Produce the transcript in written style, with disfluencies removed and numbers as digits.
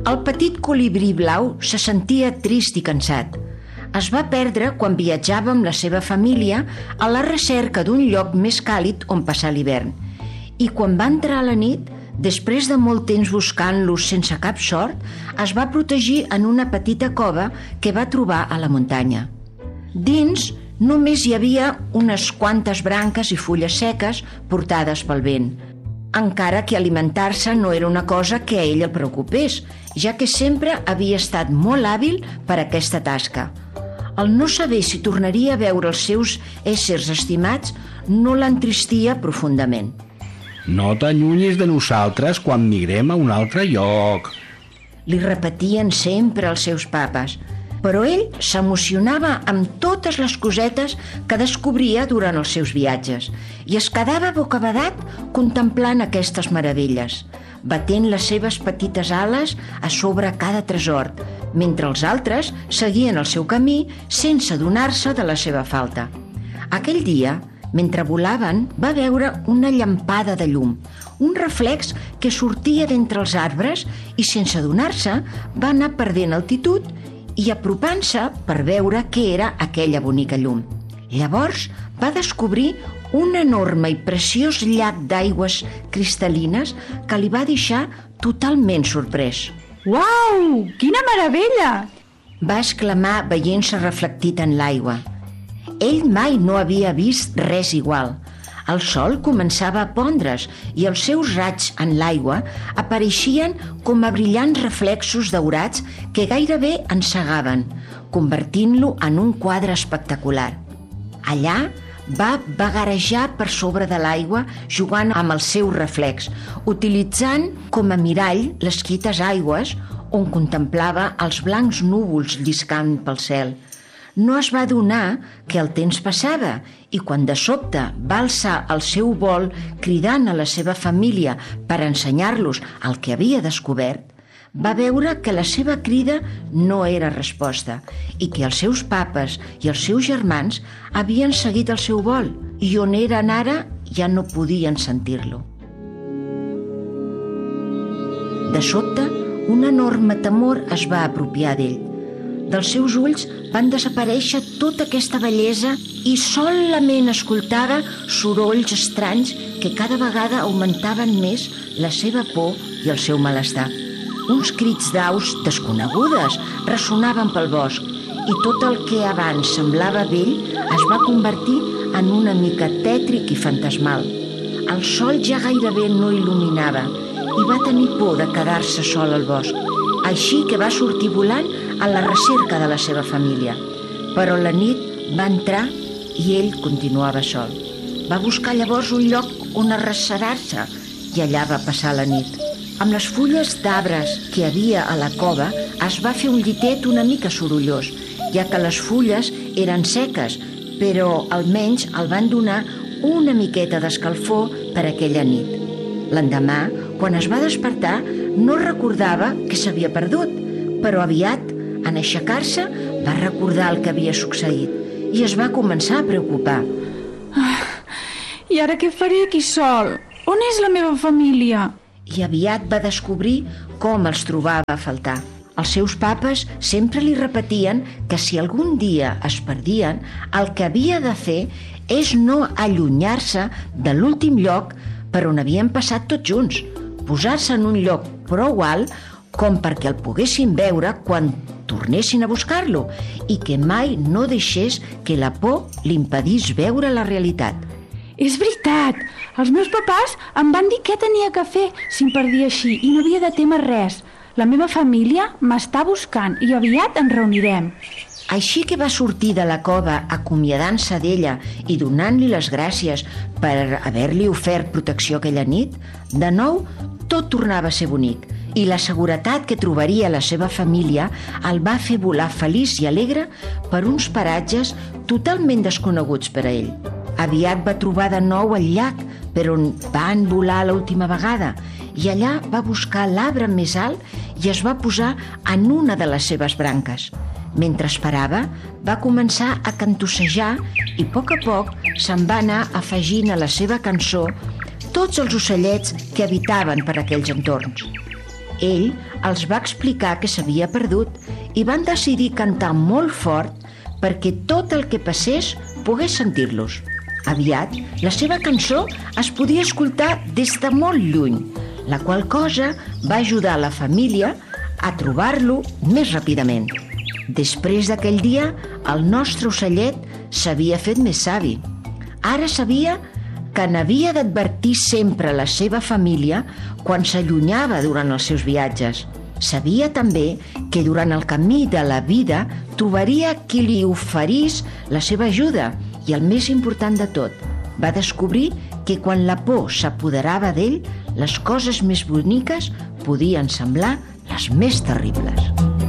El petit colibrí blau se sentia trist i cansat. Es va perdre quan viatjava amb la seva família a la recerca d'un lloc més càlid on passar l'hivern. I quan va entrar a la nit, després de molt temps buscant-los sense cap sort, es va protegir en una petita cova que va trobar a la muntanya. Dins només hi havia unes quantes branques i fulles seques portades pel vent, encara que alimentar-se no era una cosa que a ell el preocupés, ja que sempre havia estat molt hàbil per a aquesta tasca. El no saber si tornaria a veure els seus éssers estimats no l'entristia profundament. No t'allunyis de nosaltres quan migrem a un altre lloc, li repetien sempre els seus papes, però ell s'emocionava amb totes les cosetes que descobria durant els seus viatges i es quedava bocabadat contemplant aquestes meravelles, batent les seves petites ales a sobre cada tresor, mentre els altres seguien el seu camí sense adonar-se de la seva falta. Aquell dia, mentre volaven, va veure una llampada de llum, un reflex que sortia d'entre els arbres i, sense adonar-se, va anar perdent altitud i apropant-se per veure què era aquella bonica llum. Llavors va descobrir un enorme i preciós llac d'aigües cristal·lines que li va deixar totalment sorprès. Uau! Quina meravella! Va exclamar veient-se reflectit en l'aigua. Ell mai no havia vist res igual. El sol començava a pondre's i els seus raigs en l'aigua apareixien com a brillants reflexos daurats que gairebé encegaven, convertint-lo en un quadre espectacular. Allà va vagarejar per sobre de l'aigua jugant amb el seu reflex, utilitzant com a mirall les quites aigües on contemplava els blancs núvols lliscant pel cel. No es va adonar que el temps passava i quan de sobte va alçar el seu vol cridant a la seva família per ensenyar-los el que havia descobert, va veure que la seva crida no era resposta i que els seus papes i els seus germans havien seguit el seu vol i on eren ara ja no podien sentir-lo. De sobte, un enorme temor es va apropiar d'ell. Dels seus ulls van desaparèixer tota aquesta bellesa i solament escoltava sorolls estranys que cada vegada augmentaven més la seva por i el seu malestar. Uns crits d'aus desconegudes ressonaven pel bosc i tot el que abans semblava vell es va convertir en una mica tètric i fantasmal. El sol ja gairebé no il·luminava i va tenir por de quedar-se sol al bosc, així que va sortir volant a la recerca de la seva família. Però la nit va entrar i ell continuava sol. Va buscar llavors un lloc on arrecerar-se i allà va passar la nit. Amb les fulles d'arbres que hi havia a la cova es va fer un llitet una mica sorollós, ja que les fulles eren seques, però almenys el van donar una miqueta d'escalfor per aquella nit. L'endemà, quan es va despertar, no recordava que s'havia perdut, però aviat, en aixecar-se, va recordar el que havia succeït i es va començar a preocupar. I ara què faré aquí sol? On és la meva família? I aviat va descobrir com els trobava a faltar. Els seus papes sempre li repetien que si algun dia es perdien, el que havia de fer és no allunyar-se de l'últim lloc per on havien passat tots junts, posar-se en un lloc prou alt com perquè el poguessin veure quan tornessin a buscar-lo i que mai no deixés que la por li impedís veure la realitat. És veritat! Els meus papàs em van dir què tenia que fer si em perdia així i no havia de témer res. La meva família m'està buscant i aviat ens reunirem. Així que va sortir de la cova acomiadant-se d'ella i donant-li les gràcies per haver-li ofert protecció aquella nit, de nou tot tornava a ser bonic i la seguretat que trobaria la seva família el va fer volar feliç i alegre per uns paratges totalment desconeguts per a ell. Aviat va trobar de nou el llac per on van volar l'última vegada i allà va buscar l'arbre més alt i es va posar en una de les seves branques. Mentre esperava, va començar a cantossejar i a poc se'n va anar afegint a la seva cançó tots els ocellets que habitaven per aquells entorns. Ell els va explicar que s'havia perdut i van decidir cantar molt fort perquè tot el que passés pogués sentir-los. Aviat, la seva cançó es podia escoltar des de molt lluny, la qual cosa va ajudar la família a trobar-lo més ràpidament. Després d'aquell dia, el nostre ocellet s'havia fet més savi. Ara sabia que n'havia d'advertir sempre la seva família quan s'allunyava durant els seus viatges. Sabia també que durant el camí de la vida trobaria qui li oferís la seva ajuda i, el més important de tot, va descobrir que quan la por s'apoderava d'ell, les coses més boniques podien semblar les més terribles.